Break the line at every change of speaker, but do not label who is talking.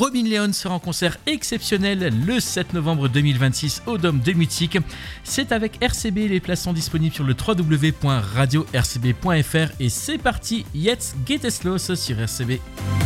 Robin Leon sera en concert exceptionnel le 7 novembre 2026 au Dôme de Musique. C'est avec RCB, les places sont disponibles sur le www.radio-rcb.fr et c'est parti, Jetzt geht es los sur RCB.